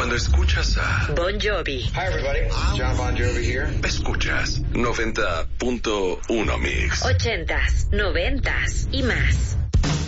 Cuando escuchas a Bon Jovi. Hi everybody, John Bon Jovi here. Escuchas 90.1 Mix. 80s, 90s y más.